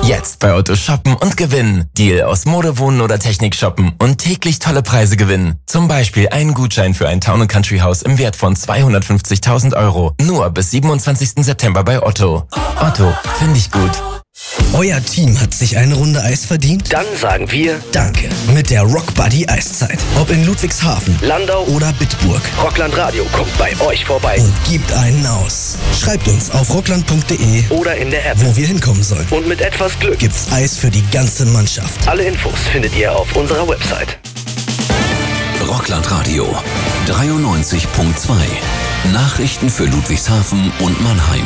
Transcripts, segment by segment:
Jetzt bei Otto shoppen und gewinnen. Deal aus Mode, Wohnen oder Technik shoppen und täglich tolle Preise gewinnen. Zum Beispiel einen Gutschein für ein Town & Country Haus im Wert von 250.000 €. Nur bis 27. September bei Otto. Otto, finde ich gut. Euer Team hat sich eine Runde Eis verdient? Dann sagen wir Danke. Mit der Rock Buddy Eiszeit. Ob in Ludwigshafen, Landau oder Bitburg. Rockland Radio kommt bei euch vorbei. Und gibt einen aus. Schreibt uns auf rockland.de Oder in der App. wo wir hinkommen sollen. Und mit etwas Glück Gibt's Eis für die ganze Mannschaft. Alle Infos findet ihr auf unserer Website. Rockland Radio 93.2. Nachrichten für Ludwigshafen und Mannheim.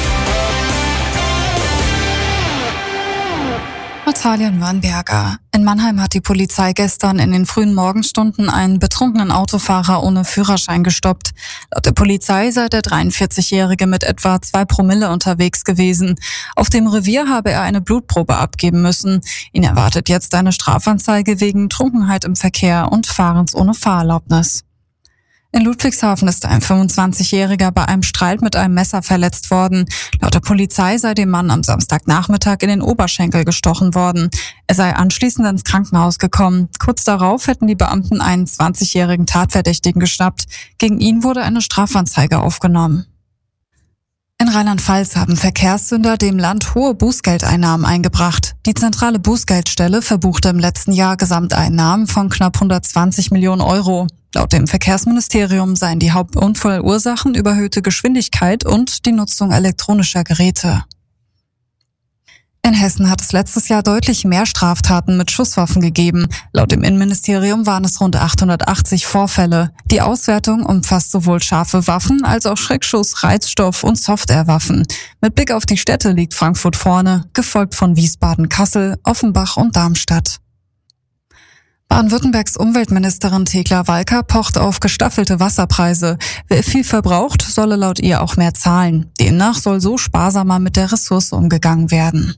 Natalia Nürnberger. In Mannheim hat die Polizei gestern in den frühen Morgenstunden einen betrunkenen Autofahrer ohne Führerschein gestoppt. Laut der Polizei sei der 43-Jährige mit etwa 2 Promille unterwegs gewesen. Auf dem Revier habe er eine Blutprobe abgeben müssen. Ihn erwartet jetzt eine Strafanzeige wegen Trunkenheit im Verkehr und Fahrens ohne Fahrerlaubnis. In Ludwigshafen ist ein 25-Jähriger bei einem Streit mit einem Messer verletzt worden. Laut der Polizei sei dem Mann am Samstagnachmittag in den Oberschenkel gestochen worden. Er sei anschließend ins Krankenhaus gekommen. Kurz darauf hätten die Beamten einen 20-jährigen Tatverdächtigen geschnappt. Gegen ihn wurde eine Strafanzeige aufgenommen. In Rheinland-Pfalz haben Verkehrssünder dem Land hohe Bußgeldeinnahmen eingebracht. Die zentrale Bußgeldstelle verbuchte im letzten Jahr Gesamteinnahmen von knapp 120 Millionen €. Laut dem Verkehrsministerium seien die Hauptunfallursachen überhöhte Geschwindigkeit und die Nutzung elektronischer Geräte. In Hessen hat es letztes Jahr deutlich mehr Straftaten mit Schusswaffen gegeben. Laut dem Innenministerium waren es rund 880 Vorfälle. Die Auswertung umfasst sowohl scharfe Waffen als auch Schreckschuss, Reizstoff und Softwarewaffen. Mit Blick auf die Städte liegt Frankfurt vorne, gefolgt von Wiesbaden, Kassel, Offenbach und Darmstadt. Baden-Württembergs Umweltministerin Thekla Walker pocht auf gestaffelte Wasserpreise. Wer viel verbraucht, solle laut ihr auch mehr zahlen. Demnach soll so sparsamer mit der Ressource umgegangen werden.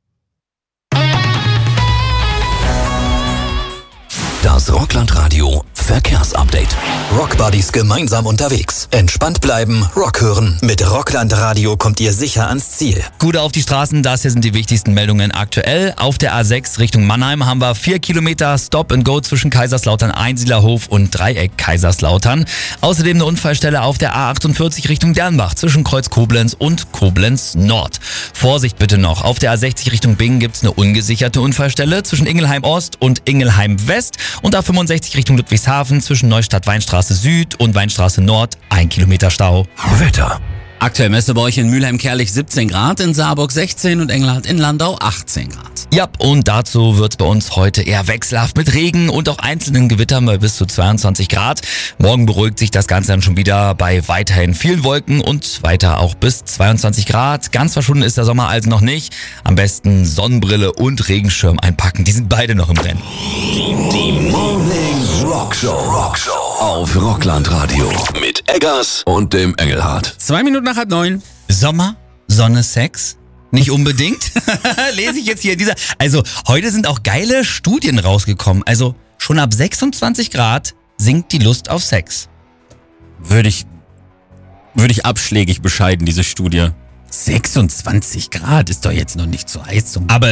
Das Rockland Radio Verkehrsupdate. Rockbuddies gemeinsam unterwegs. Entspannt bleiben, Rock hören. Mit Rockland Radio kommt ihr sicher ans Ziel. Gut auf die Straßen, das hier sind die wichtigsten Meldungen aktuell. Auf der A6 Richtung Mannheim haben wir 4 Kilometer Stop and Go zwischen Kaiserslautern, Einsiedlerhof und Dreieck Kaiserslautern. Außerdem eine Unfallstelle auf der A48 Richtung Dernbach zwischen Kreuz Koblenz und Koblenz Nord. Vorsicht bitte noch, auf der A60 Richtung Bingen gibt's eine ungesicherte Unfallstelle zwischen Ingelheim Ost und Ingelheim West und A65 Richtung Ludwigshafen zwischen Neustadt-Weinstraße Süd und Weinstraße Nord 1 Kilometer Stau. Wetter. Aktuell Messe bei euch in Mülheim-Kerlich 17 Grad, in Saarburg 16 und Engelhardt in Landau 18 Grad. Ja, und dazu wird's bei uns heute eher wechselhaft mit Regen und auch einzelnen Gewittern bei bis zu 22 Grad. Morgen beruhigt sich das Ganze dann schon wieder bei weiterhin vielen Wolken und weiter auch bis 22 Grad. Ganz verschwunden ist der Sommer also noch nicht. Am besten Sonnenbrille und Regenschirm einpacken, die sind beide noch im Rennen. Die Morning Rockshow auf Rockland Radio mit Eggers und dem Engelhardt. 2 Minuten nach 8:30. Sommer, Sonne, Sex? Nicht unbedingt. Lese ich jetzt hier in dieser... Also heute sind auch geile Studien rausgekommen. Also schon ab 26 Grad sinkt die Lust auf Sex. Würde ich abschlägig bescheiden, diese Studie. 26 Grad ist doch jetzt noch nicht so heiß zum... Aber